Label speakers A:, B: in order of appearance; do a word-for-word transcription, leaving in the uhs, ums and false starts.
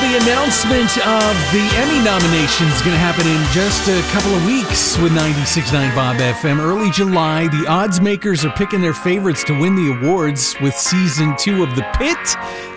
A: the announcement of the Emmy nominations is going to happen in just a couple of weeks with ninety-six point nine Bob F M. Early July, the odds makers are picking their favorites to win the awards with season two of The Pit.